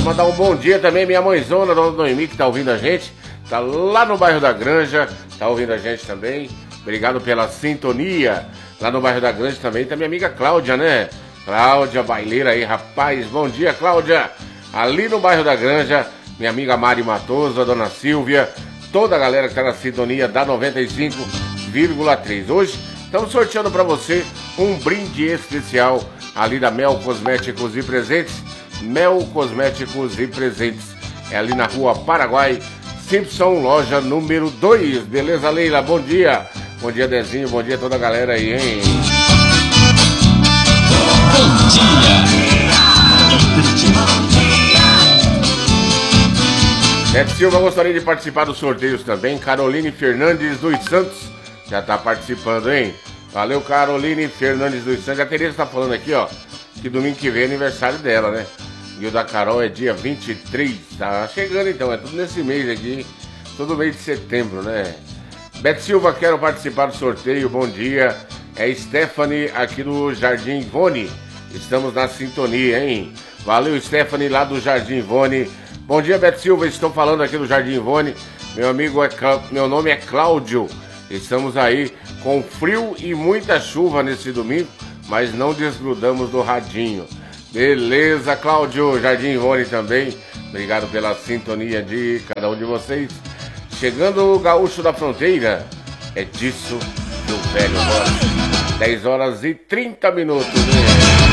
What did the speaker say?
mandar um bom dia também, minha mãezona, dona Noemi, que tá ouvindo a gente. Tá lá no bairro da Granja, tá ouvindo a gente também. Obrigado pela sintonia. Lá no bairro da Granja também tá minha amiga Cláudia, né? Cláudia, baileira aí, rapaz. Bom dia, Cláudia. Ali no bairro da Granja, minha amiga Mari Matoso, a dona Silvia, toda a galera que tá na sintonia da 95,3. Hoje estamos sorteando para você um brinde especial ali da Mel Cosméticos e Presentes. Mel Cosméticos e Presentes. É ali na rua Paraguai, Simpson, loja número 2. Beleza, Leila? Bom dia. Bom dia, Dezinho. Bom dia a toda a galera aí, hein? Bom dia. Neto Silva gostaria de participar dos sorteios também. Caroline Fernandes dos Santos já tá participando, hein? Valeu, Caroline Fernandes dos Santos. A Tereza tá falando aqui, ó, que domingo que vem é aniversário dela, né? E o da Carol é dia 23. Tá chegando então, é tudo nesse mês aqui. Todo mês de setembro, né? Beto Silva, quero participar do sorteio. Bom dia. É Stephanie aqui do Jardim Ivone. Estamos na sintonia, hein? Valeu, Stephanie, lá do Jardim Ivone. Bom dia, Beto Silva. Estou falando aqui do Jardim Ivone. Meu nome é Cláudio. Estamos aí com frio e muita chuva nesse domingo, mas não desgrudamos do radinho. Beleza, Cláudio. Jardim Ivone também. Obrigado pela sintonia de cada um de vocês. Chegando o Gaúcho da Fronteira. É disso que o velho gosta. 10 horas e 30 minutos, né?